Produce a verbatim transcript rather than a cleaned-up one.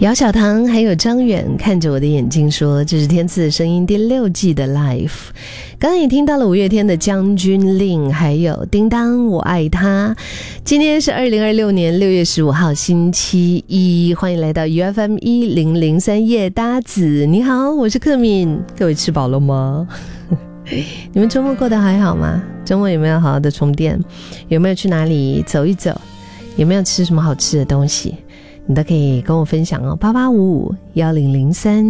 姚小棠还有张远看着我的眼睛说，这是天赐的声音第六季的 live。 刚刚也听到了五月天的将军令，还有叮当我爱他。今天是二零二六年六月十五号星期一，欢迎来到 U F M 一零零三夜搭子。你好，我是克敏。各位吃饱了吗？你们周末过得还好吗？周末有没有好好的充电？有没有去哪里走一走？有没有吃什么好吃的东西？你都可以跟我分享哦，八八五五一零零三。